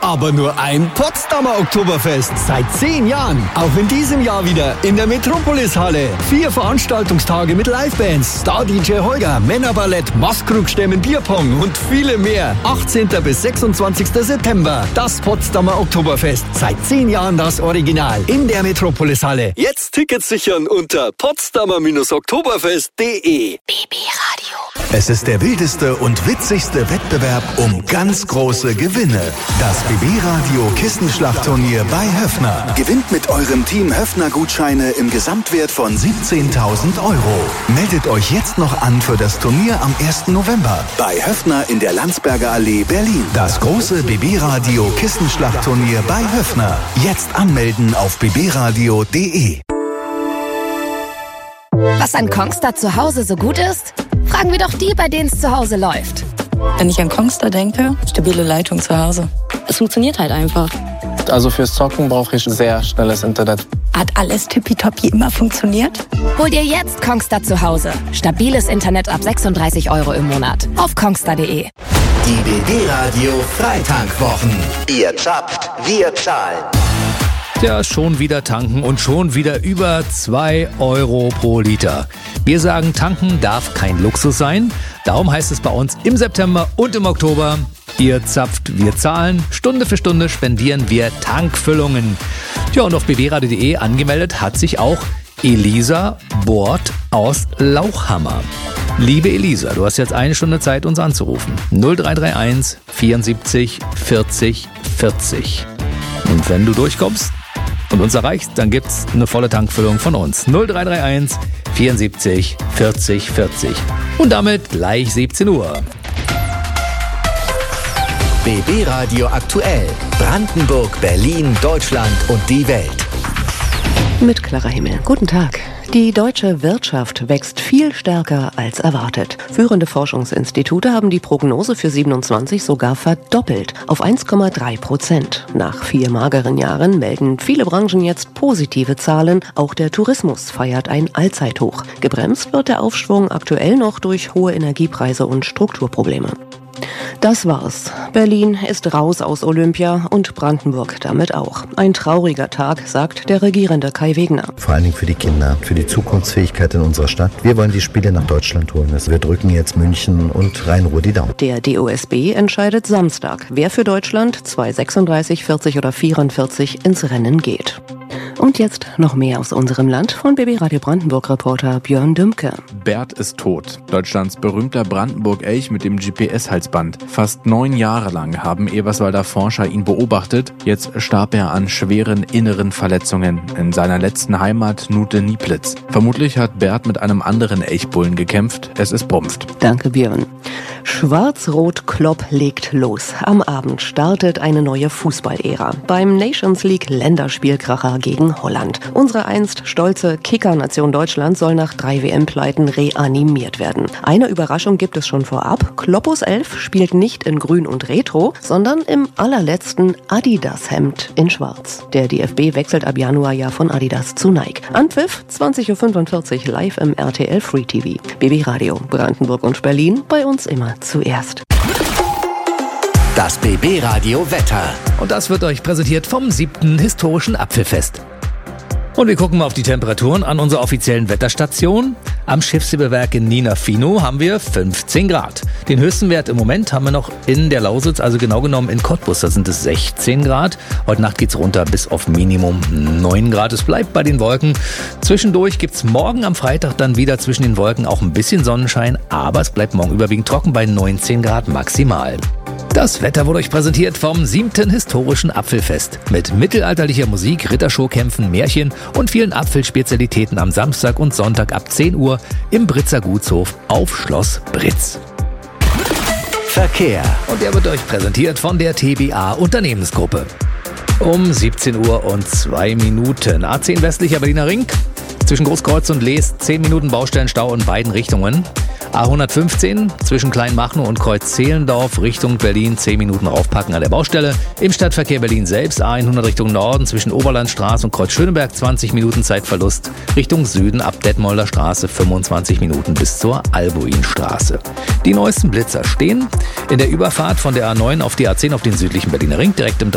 aber nur ein Potsdamer Oktoberfest seit 10 Jahren. Auch in diesem Jahr wieder in der Metropolis-Halle. 4 Veranstaltungstage mit Livebands, Star-DJ Holger, Männerballett, Maskrugstämmen, Bierpong und viele mehr. 18. bis 26. September. Das Potsdamer Oktoberfest. Seit 10 Jahren das Original in der Metropolis-Halle. Jetzt Tickets sichern unter potsdamer-oktoberfest.de. BB Radio. Es ist der wildeste und witzigste Wettbewerb um ganz große Gewinne. Das BB Radio Kissenschlachtturnier bei Höffner. Gewinnt mit eurem Team Höffner Gutscheine im Gesamtwert von 17.000 €. Meldet euch jetzt noch an für das Turnier am 1. November bei Höffner in der Landsberger Allee, Berlin. Das große BB Radio Kissenschlachtturnier bei Höffner. Jetzt anmelden auf bbradio.de. Was an Kongstar zu Hause so gut ist? Fragen wir doch die, bei denen es zu Hause läuft. Wenn ich an Kongstar denke, stabile Leitung zu Hause. Es funktioniert halt einfach. Also fürs Zocken brauche ich sehr schnelles Internet. Hat alles tippitoppi immer funktioniert? Hol dir jetzt Kongstar zu Hause. Stabiles Internet ab 36 € im Monat. Auf kongstar.de. Die BB Radio Freitankwwochen. Ihr zapft, wir zahlen. Ja, schon wieder tanken und schon wieder über 2 € pro Liter. Wir sagen, tanken darf kein Luxus sein. Darum heißt es bei uns im September und im Oktober: Ihr zapft, wir zahlen. Stunde für Stunde spendieren wir Tankfüllungen. Ja, und auf bbradio.de angemeldet hat sich auch Elisa Bort aus Lauchhammer. Liebe Elisa, du hast jetzt 1 Stunde Zeit, uns anzurufen. 0331 74 40 40. Und wenn du durchkommst und uns erreichst, dann gibt's eine volle Tankfüllung von uns. 0331 74 40 40. Und damit gleich 17 Uhr. BB Radio aktuell. Brandenburg, Berlin, Deutschland und die Welt. Mit Clara Himmel. Guten Tag. Die deutsche Wirtschaft wächst viel stärker als erwartet. Führende Forschungsinstitute haben die Prognose für 27 sogar verdoppelt auf 1,3%. Nach 4 mageren Jahren melden viele Branchen jetzt positive Zahlen. Auch der Tourismus feiert ein Allzeithoch. Gebremst wird der Aufschwung aktuell noch durch hohe Energiepreise und Strukturprobleme. Das war's. Berlin ist raus aus Olympia und Brandenburg damit auch. Ein trauriger Tag, sagt der regierende Kai Wegner. Vor allen Dingen für die Kinder, für die Zukunftsfähigkeit in unserer Stadt. Wir wollen die Spiele nach Deutschland holen. Wir drücken jetzt München und Rhein-Ruhr die Daumen. Der DOSB entscheidet Samstag, wer für Deutschland 2:36, 40 oder 44 ins Rennen geht. Und jetzt noch mehr aus unserem Land von BB Radio Brandenburg-Reporter Björn Dümke. Bert ist tot. Deutschlands berühmter Brandenburg-Elch mit dem GPS-Halsband. Fast 9 Jahre lang haben Eberswalder Forscher ihn beobachtet. Jetzt starb er an schweren inneren Verletzungen in seiner letzten Heimat Nute-Nieplitz. Vermutlich hat Bert mit einem anderen Elchbullen gekämpft. Es ist Brumpft. Danke, Björn. Schwarz-Rot-Klopp legt los. Am Abend startet eine neue Fußballära. Beim Nations League Länderspielkracher gegen Holland. Unsere einst stolze Kicker-Nation Deutschland soll nach 3 WM-Pleiten reanimiert werden. Eine Überraschung gibt es schon vorab. Kloppos 11 spielt nicht in Grün und Retro, sondern im allerletzten Adidas-Hemd in Schwarz. Der DFB wechselt ab Januar ja von Adidas zu Nike. Anpfiff 20:45 Uhr live im RTL Free TV. BB Radio Brandenburg und Berlin, bei uns immer zuerst. Das BB Radio Wetter. Und das wird euch präsentiert vom 7. historischen Apfelfest. Und wir gucken mal auf die Temperaturen an unserer offiziellen Wetterstation. Am Schiffshebewerk in Ninafino haben wir 15 Grad. Den höchsten Wert im Moment haben wir noch in der Lausitz, also genau genommen in Cottbus, da sind es 16 Grad. Heute Nacht geht's runter bis auf Minimum 9 Grad. Es bleibt bei den Wolken. Zwischendurch gibt's morgen am Freitag dann wieder zwischen den Wolken auch ein bisschen Sonnenschein, aber es bleibt morgen überwiegend trocken bei 19 Grad maximal. Das Wetter wurde euch präsentiert vom 7. historischen Apfelfest. Mit mittelalterlicher Musik, Rittershowkämpfen, Märchen und vielen Apfelspezialitäten am Samstag und Sonntag ab 10 Uhr im Britzer Gutshof auf Schloss Britz. Verkehr. Und der wird euch präsentiert von der TBA Unternehmensgruppe. Um 17 Uhr und 2 Minuten. A10 westlicher Berliner Ring. Zwischen Großkreuz und Lees 10 Minuten Baustellenstau in beiden Richtungen. A115 zwischen Kleinmachnow und Kreuz-Zehlendorf Richtung Berlin 10 Minuten raufpacken an der Baustelle. Im Stadtverkehr Berlin selbst A100 Richtung Norden zwischen Oberlandstraße und Kreuz-Schöneberg 20 Minuten Zeitverlust. Richtung Süden ab Detmolder Straße 25 Minuten bis zur Albuinstraße. Die neuesten Blitzer stehen in der Überfahrt von der A9 auf die A10 auf den südlichen Berliner Ring direkt im